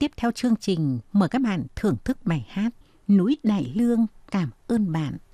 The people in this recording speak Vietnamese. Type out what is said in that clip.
tiếp theo chương trình, mời các bạn thưởng thức bài hát Núi Đại Lương Cảm ơn bạn.